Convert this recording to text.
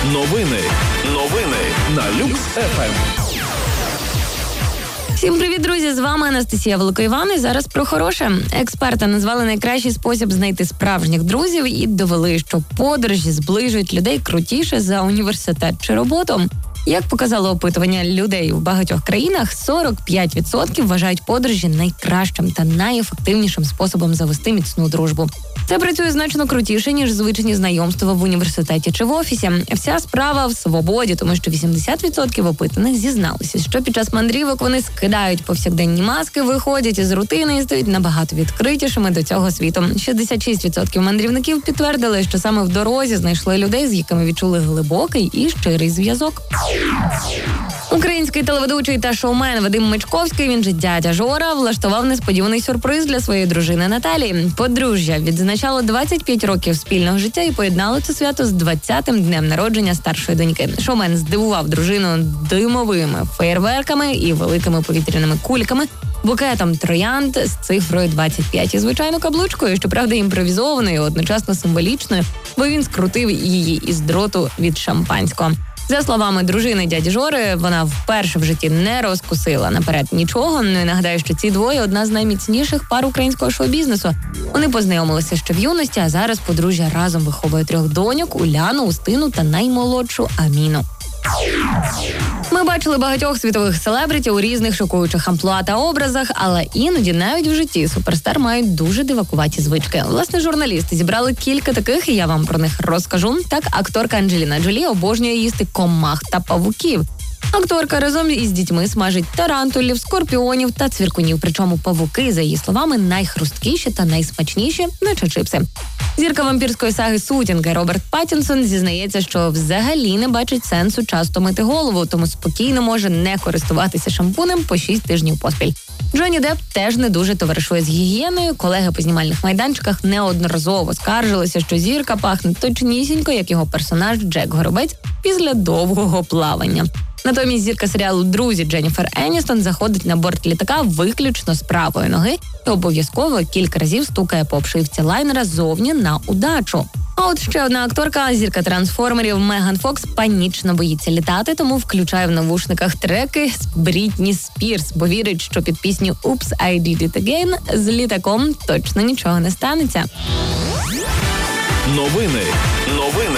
Новини на Люкс ФМ. Всім привіт, друзі! З вами Анастасія Великоїван. І зараз про хороше. Експерти назвали найкращий спосіб знайти справжніх друзів і довели, що подорожі зближують людей крутіше за університет чи роботу. Як показало опитування людей в багатьох країнах, 45% вважають подорожі найкращим та найефективнішим способом завести міцну дружбу. Це працює значно крутіше, ніж звичні знайомства в університеті чи в офісі. Вся справа в свободі, тому що 80% опитаних зізналися, що під час мандрівок вони скидають повсякденні маски, виходять із рутини і стають набагато відкритішими до цього світу. 66% мандрівників підтвердили, що саме в дорозі знайшли людей, з якими відчули глибокий і щирий зв'язок. Український телеведучий та шоумен Вадим Мечковський, він же дядя Жора, влаштував несподіваний сюрприз для своєї дружини Наталії. Подружжя відзначало 25 років спільного життя і поєднало це свято з 20-тим днем народження старшої доньки. Шоумен здивував дружину димовими феєрверками і великими повітряними кульками, букетом троянд з цифрою 25 і, звичайно, каблучкою, щоправда, імпровізованою, одночасно символічною, бо він скрутив її із дроту від шампанського. За словами дружини дяді Жори, вона вперше в житті не розкусила наперед нічого. Ну і нагадаю, що ці двоє – одна з найміцніших пар українського шоу-бізнесу. Вони познайомилися ще в юності, а зараз подружжя разом виховує 3 доньок – Уляну, Устину та наймолодшу Аміну. Ми бачили багатьох світових селебриті у різних шокуючих амплуа та образах, але іноді навіть в житті суперстар мають дуже дивакуваті звички. Власне, журналісти зібрали кілька таких, і я вам про них розкажу. Так, акторка Анджеліна Джолі обожнює їсти комах та павуків. Акторка разом із дітьми смажить тарантулів, скорпіонів та цвіркунів. Причому павуки, за її словами, найхрусткіші та найсмачніші, наче чипси. Зірка вампірської саги «Сутінки» Роберт Паттінсон зізнається, що взагалі не бачить сенсу часто мити голову, тому спокійно може не користуватися шампунем по 6 тижнів поспіль. Джонні Депп теж не дуже товаришує з гігієною. Колеги по знімальних майданчиках неодноразово скаржилися, що зірка пахне точнісінько, як його персонаж Джек Горобець після довгого плавання. Натомість зірка серіалу «Друзі» Дженніфер Еністон заходить на борт літака виключно з правої ноги і обов'язково кілька разів стукає по обшивці лайнера зовні на удачу. А от ще одна акторка, зірка трансформерів Меган Фокс, панічно боїться літати, тому включає в навушниках треки з Брітні Спірс, бо вірить, що під пісню «Oops, I did it again» з літаком точно нічого не станеться. Новини